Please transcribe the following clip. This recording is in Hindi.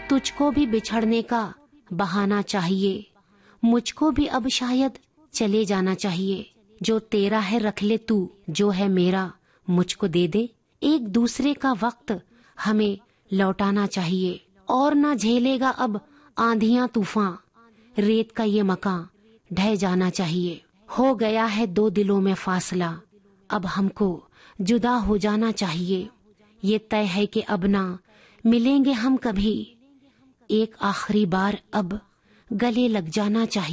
तुझको भी बिछड़ने का बहाना चाहिए, मुझको भी अब शायद चले जाना चाहिए। जो तेरा है रख ले तू, जो है मेरा मुझको दे दे। एक दूसरे का वक्त हमें लौटाना चाहिए। और ना झेलेगा अब आंधियां तूफान, रेत का ये मकान ढह जाना चाहिए। हो गया है दो दिलों में फासला, अब हमको जुदा हो जाना चाहिए। ये तय है कि अब ना मिलेंगे हम कभी, एक आखिरी बार अब गले लग जाना चाहिए।